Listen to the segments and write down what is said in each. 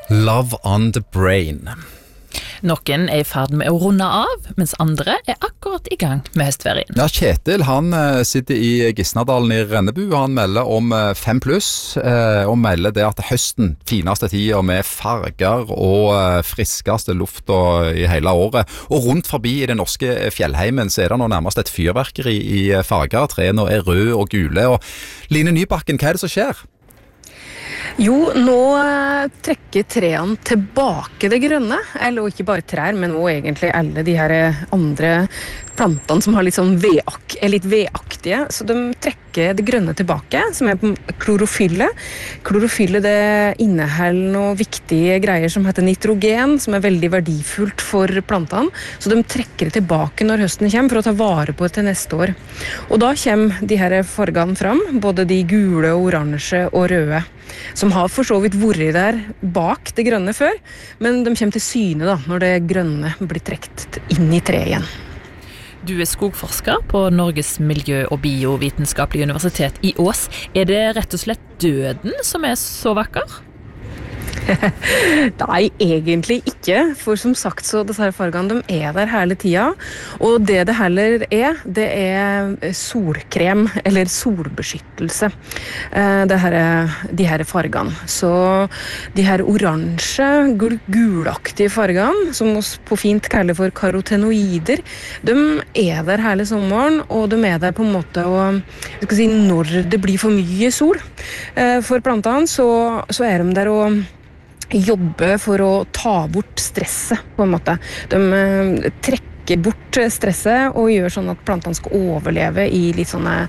Love on the Brain. Noen I ferd med å runde av, mens andre akkurat I gang med høstferien. Ja, Kjetil, han sitter I Gisnadalen I Rennebu. Han melder om 5+, og melder det at høsten, fineste tida med farger og friskeste lufta I hele året. Og rundt forbi I den norske fjellheimen så det nå nærmest et fyrverkeri I farger. Trærne røde og gule. Og Line Nybakken, hva det som skjer? Jo, nå trekker trærne tilbake det grønne, eller ikke bare trær, men også egentlig alle de her andre plantene som har litt sånn litt vedaktige, så de trekker det grønne tilbake, som klorofylle. Klorofylle det inneholder noen viktige greier som heter nitrogen, som veldig verdifullt for plantene, så de trekker det tilbake når høsten kommer for å ta vare på det til neste år. Og da kommer de her fargene fram, både de gule, oransje og røde, som har for så vidt vært der bak det grønne før, men de kommer til syne da, når det grønne blir trekt inn I treet igjen. Du skogforsker på Norges miljø- og biovitenskapelige universitet I Ås. Det rett og slett døden som så vakker? Nei, egentlig ikke, for som sagt så disse her fargene, de der hele tida, og det heller det solkrem, eller solbeskyttelse, de her fargene. Så de her oransje, gulaktige fargene, som vi på fint kaller for karotenoider, de der hele sommeren, og de der på en måte, når det blir for mye sol for plantene, så de der og jobbe for å ta bort stresset på en måte. De trekker bort stresset og gjør sånn at plantene skal overleve I litt sånne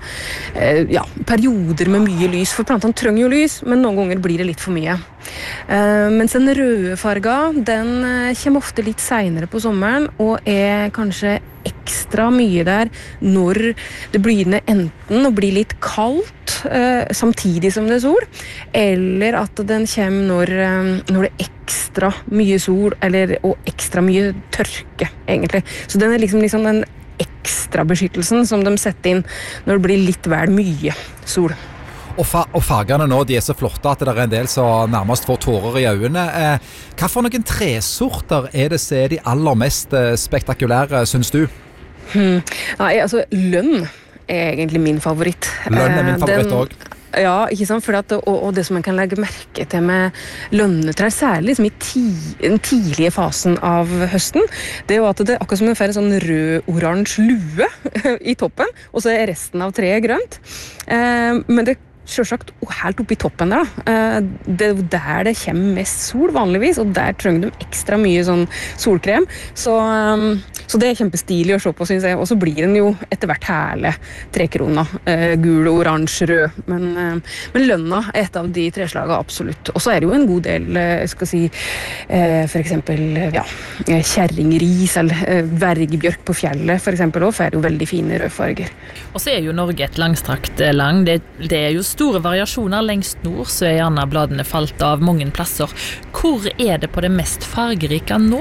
perioder med mye lys, for plantene trenger jo lys, men noen ganger blir det litt for mye. Mens den røde farga, den kommer ofte litt senere på sommeren og kanskje ekstra mye der når det begynner enten å bli litt kaldt samtidig som det sol, eller at den kommer når det ekstra mye sol og ekstra mye tørke egentlig. Så den liksom den ekstra beskyttelsen som de setter inn når det blir litt vel mye sol. Og fargene nå, de så flotte at det en del som nærmest får tårer I øynene. Hva for noen tresorter det som de aller mest spektakulære, synes du? Nei, altså lønn egentlig min favoritt. Lønn min favoritt også. Ja, ikke sant? Og det som man kan legge merke til med lønnetrær, særlig liksom I den tidlige fasen av høsten, det jo at det akkurat som en sånn rød-oransje lue I toppen, og så resten av treet grønt. Men det selvsagt helt oppe I toppen der det der det kommer mest sol vanligvis, og der trenger de ekstra mye sånn solkrem, så det kjempestilig å se på, synes jeg, og så blir den jo etter hvert herlig trekrona, gul, oransje, rød, men lønna et av de treslagene absolutt, og så det jo en god del, skal si for eksempel, kjerringris eller vergebjørk på fjellet for eksempel, og for jo veldig fine rødfarger. Og så jo Norge et langstrakt land, det jo store variasjoner lengst nord, så gjerne bladene falt av mange plasser. Hvor det på det mest fargerike nå?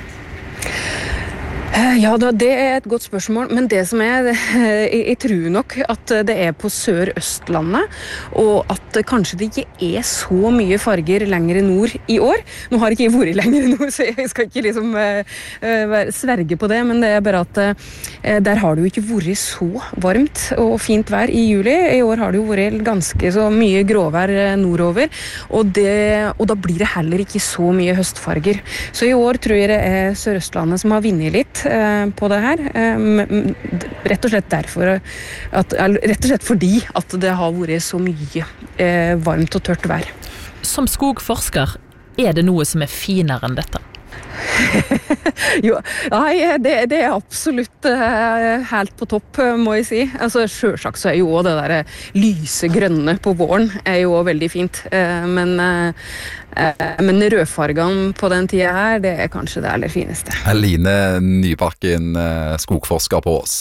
Ja, det et godt spørsmål, men det som jeg tror nok at det på Sør-Østlandet, og at kanskje det ikke så mye farger lenger nord I år. Nå har ikke jeg vært lenger nord, så jeg skal ikke liksom sverge på det, men det bare at der har det jo ikke vært så varmt og fint vær I juli. I år har det jo vært ganske så mye gråvær nordover, og da blir det heller ikke så mye høstfarger. Så I år tror jeg det Sør-Østlandet som har vunnet litt på det her, rett og slett rett og slett fordi at det har vært så mye varmt og tørt vær. Som skogforsker, det noe som finere enn dette? Jo, nei, det absolutt helt på topp, må jeg si. Altså, selvsagt så jo det der lyse grønne på våren jo veldig fint, men rødfargene på den tida her, det kanskje det aller fineste. Line Nybakken, skogforsker på Ås.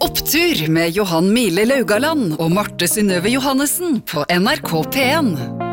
Opptur med Johan Mile Laugaland og Marte Synnøve Johannesen på NRK P1.